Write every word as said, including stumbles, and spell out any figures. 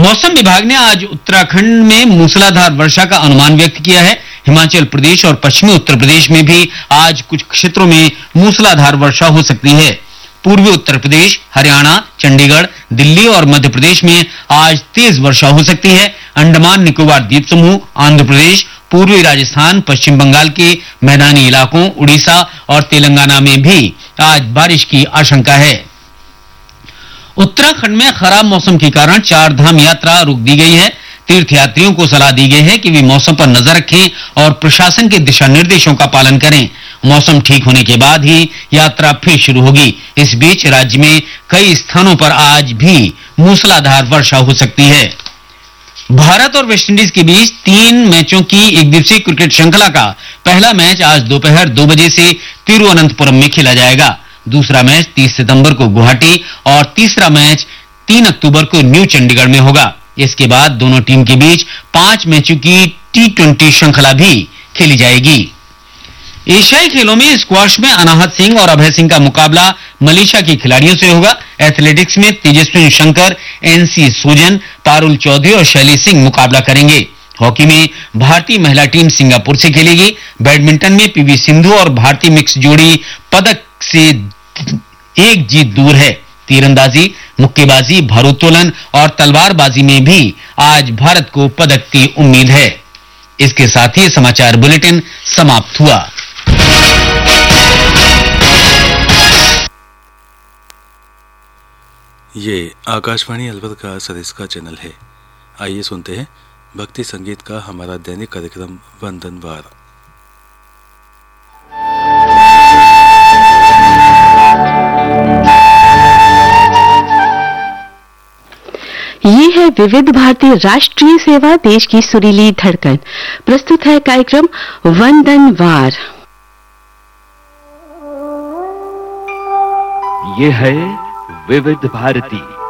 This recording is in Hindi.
मौसम विभाग ने आज उत्तराखंड में मूसलाधार वर्षा का अनुमान व्यक्त किया है। हिमाचल प्रदेश और पश्चिमी उत्तर प्रदेश में भी आज कुछ क्षेत्रों में मूसलाधार वर्षा हो सकती है। पूर्वी उत्तर प्रदेश, हरियाणा, चंडीगढ़, दिल्ली और मध्य प्रदेश में आज तेज वर्षा हो सकती है। अंडमान निकोबार द्वीप समूह, आंध्र प्रदेश, पूर्वी राजस्थान, पश्चिम बंगाल के मैदानी इलाकों, उड़ीसा और तेलंगाना में भी आज बारिश की आशंका है। उत्तराखंड में खराब मौसम के कारण चार धाम यात्रा रोक दी गई है। तीर्थयात्रियों को सलाह दी गई है कि वे मौसम पर नजर रखें और प्रशासन के दिशा निर्देशों का पालन करें। मौसम ठीक होने के बाद ही यात्रा फिर शुरू होगी। इस बीच राज्य में कई स्थानों पर आज भी मूसलाधार वर्षा हो सकती है। भारत और वेस्टइंडीज के बीच तीन मैचों की एक दिवसीय क्रिकेट श्रृंखला का पहला मैच आज दोपहर दो बजे से तिरुवनंतपुरम में खेला जाएगा। दूसरा मैच तीस सितंबर को गुवाहाटी और तीसरा मैच तीन अक्टूबर को न्यू चंडीगढ़ में होगा। इसके बाद दोनों टीम के बीच पांच मैचों की टी ट्वेंटी श्रृंखला भी खेली जाएगी। एशियाई खेलों में स्क्वाश में अनाहत सिंह और अभय सिंह का मुकाबला मलेशिया के खिलाड़ियों से होगा। एथलेटिक्स में तेजस्विनी शंकर, एनसी सोजन, पारुल चौधरी और शैली सिंह मुकाबला करेंगे। हॉकी में भारतीय महिला टीम सिंगापुर से खेलेगी। बैडमिंटन में पीवी सिंधु और भारतीय मिक्स जोड़ी पदक से एक जीत दूर है। तीरंदाजी, मुक्केबाजी, भारोत्तोलन और तलवारबाजी में भी आज भारत को पदक की उम्मीद है। इसके साथ ही समाचार बुलेटिन समाप्त हुआ। ये आकाशवाणी अलवर का सरिस्का चैनल है। आइए सुनते हैं भक्ति संगीत का हमारा दैनिक कार्यक्रम वंदनवार। ये है विविध भारतीय राष्ट्रीय सेवा, देश की सुरीली धड़कन। प्रस्तुत है कार्यक्रम वंदनवार। ये है विविध भारती।